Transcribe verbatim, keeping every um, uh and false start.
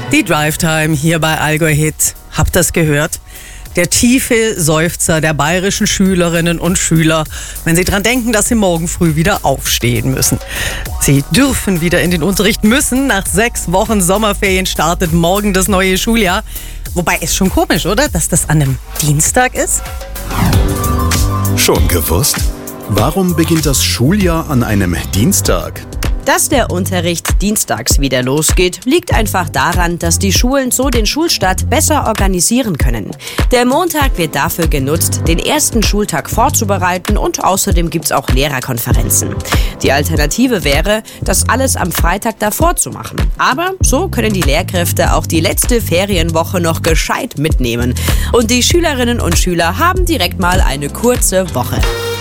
Die Drive-Time hier bei Allgäu Hit. Habt ihr das gehört? Der tiefe Seufzer der bayerischen Schülerinnen und Schüler, wenn sie dran denken, dass sie morgen früh wieder aufstehen müssen. Sie dürfen wieder in den Unterricht müssen. Nach sechs Wochen Sommerferien startet morgen das neue Schuljahr. Wobei, ist schon komisch, oder? Dass das an einem Dienstag ist? Schon gewusst? Warum beginnt das Schuljahr an einem Dienstag? Dass der Unterricht dienstags wieder losgeht, liegt einfach daran, dass die Schulen so den Schulstart besser organisieren können. Der Montag wird dafür genutzt, den ersten Schultag vorzubereiten, und außerdem gibt's auch Lehrerkonferenzen. Die Alternative wäre, das alles am Freitag davor zu machen. Aber so können die Lehrkräfte auch die letzte Ferienwoche noch gescheit mitnehmen. Und die Schülerinnen und Schüler haben direkt mal eine kurze Woche.